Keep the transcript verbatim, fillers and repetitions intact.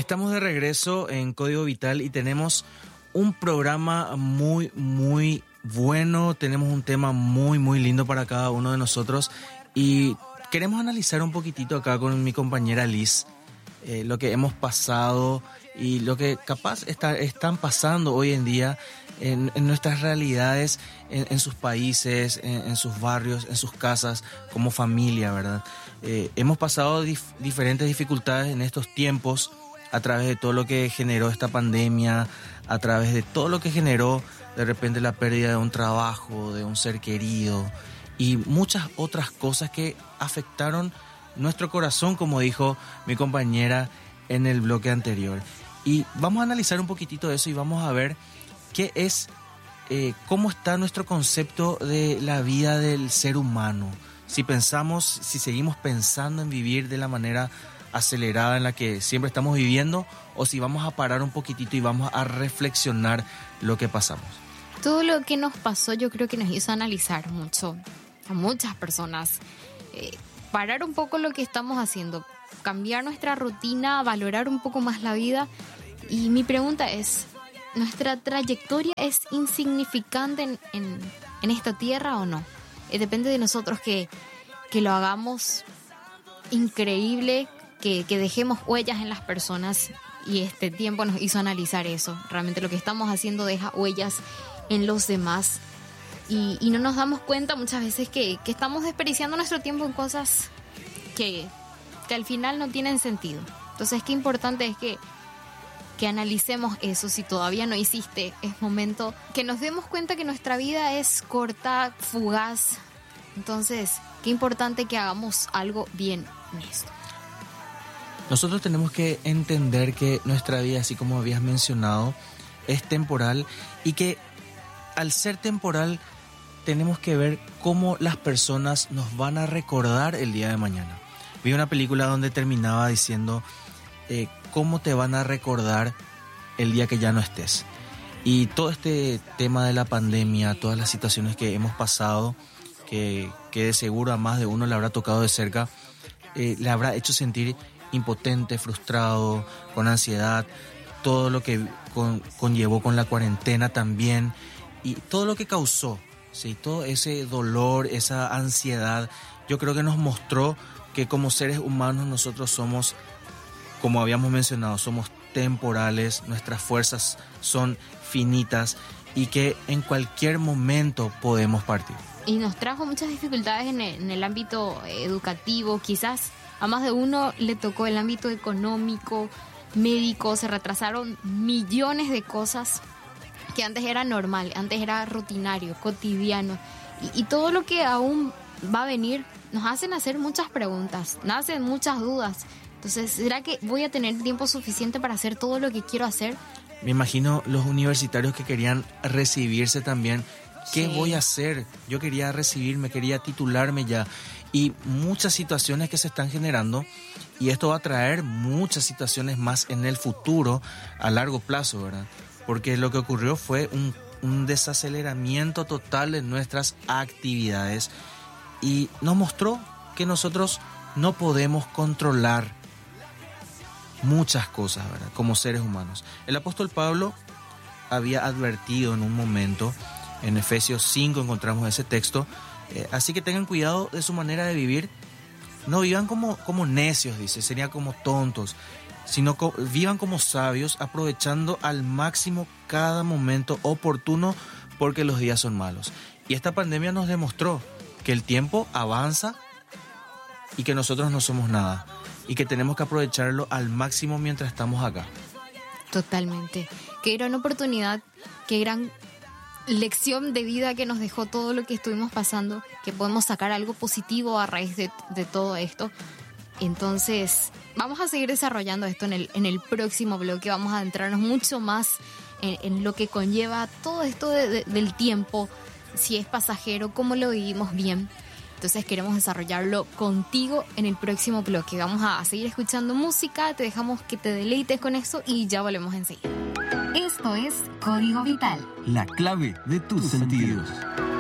Estamos de regreso en Código Vital y tenemos un programa muy, muy bueno. Tenemos un tema muy, muy lindo para cada uno de nosotros y queremos analizar un poquitito acá con mi compañera Liz eh, lo que hemos pasado y lo que capaz está, están pasando hoy en día en, en nuestras realidades, en, en sus países, en, en sus barrios, en sus casas, como familia, ¿verdad? Eh, hemos pasado dif- diferentes dificultades en estos tiempos a través de todo lo que generó esta pandemia, a través de todo lo que generó de repente la pérdida de un trabajo, de un ser querido y muchas otras cosas que afectaron nuestro corazón, como dijo mi compañera en el bloque anterior. Y vamos a analizar un poquitito eso y vamos a ver qué es, eh, cómo está nuestro concepto de la vida del ser humano. Si pensamos, si seguimos pensando en vivir de la manera acelerada en la que siempre estamos viviendo, o si vamos a parar un poquitito y vamos a reflexionar lo que pasamos. Todo lo que nos pasó yo creo que nos hizo analizar mucho a muchas personas, eh, parar un poco lo que estamos haciendo, cambiar nuestra rutina, valorar un poco más la vida. Y mi pregunta es, ¿nuestra trayectoria es insignificante en, en, en esta tierra o no? Eh, depende de nosotros que, que lo hagamos increíble, que, que dejemos huellas en las personas, y este tiempo nos hizo analizar eso. Realmente lo que estamos haciendo deja huellas en los demás y, y no nos damos cuenta muchas veces que, que estamos desperdiciando nuestro tiempo en cosas que, que al final no tienen sentido. Entonces qué importante es que, que analicemos eso. Si todavía no hiciste, es momento que nos demos cuenta que nuestra vida es corta, fugaz. Entonces qué importante que hagamos algo bien en esto. Nosotros tenemos que entender que nuestra vida, así como habías mencionado, es temporal y que al ser temporal tenemos que ver cómo las personas nos van a recordar el día de mañana. Vi una película donde terminaba diciendo eh, cómo te van a recordar el día que ya no estés. Y todo este tema de la pandemia, todas las situaciones que hemos pasado, que, que de seguro a más de uno le habrá tocado de cerca, eh, le habrá hecho sentir impotente, frustrado, con ansiedad, todo lo que con, conllevó con la cuarentena también y todo lo que causó, ¿sí? Todo ese dolor, esa ansiedad, yo creo que nos mostró que como seres humanos nosotros somos, como habíamos mencionado, somos temporales, nuestras fuerzas son finitas y que en cualquier momento podemos partir. Y nos trajo muchas dificultades en el, en el ámbito educativo, quizás a más de uno le tocó el ámbito económico, médico, se retrasaron millones de cosas que antes era normal, antes era rutinario, cotidiano. Y, y todo lo que aún va a venir nos hacen hacer muchas preguntas, nos hacen muchas dudas. Entonces, ¿será que voy a tener tiempo suficiente para hacer todo lo que quiero hacer? Me imagino los universitarios que querían recibirse también. ¿Qué sí. voy a hacer? Yo quería recibirme, quería titularme ya. Y muchas situaciones que se están generando, y esto va a traer muchas situaciones más en el futuro a largo plazo, ¿verdad? Porque lo que ocurrió fue un, un desaceleramiento total de nuestras actividades y nos mostró que nosotros no podemos controlar muchas cosas, ¿verdad? Como seres humanos. El apóstol Pablo había advertido en un momento, en Efesios cinco encontramos ese texto, Eh, así que tengan cuidado de su manera de vivir. No vivan como, como necios, dice, sería como tontos, sino co- vivan como sabios, aprovechando al máximo cada momento oportuno porque los días son malos. Y esta pandemia nos demostró que el tiempo avanza y que nosotros no somos nada y que tenemos que aprovecharlo al máximo mientras estamos acá. Totalmente. Qué gran oportunidad, qué gran lección de vida que nos dejó todo lo que estuvimos pasando, que podemos sacar algo positivo a raíz de, de todo esto. Entonces, vamos a seguir desarrollando esto en el, en el próximo bloque. Vamos a adentrarnos mucho más en, en lo que conlleva todo esto de, de, del tiempo, si es pasajero, cómo lo vivimos bien. Entonces queremos desarrollarlo contigo en el próximo bloque. Vamos a seguir escuchando música, te dejamos que te deleites con eso y ya volvemos enseguida. Esto es Código Vital. La clave de tus sentidos.